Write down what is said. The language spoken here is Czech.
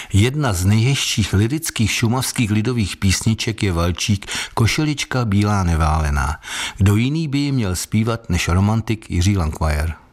Jedna z nejhezčích lirických šumavských lidových písniček je valčík Košilička bílá neválená. Kdo jiný by ji měl zpívat než romantik Jiří Langmajer.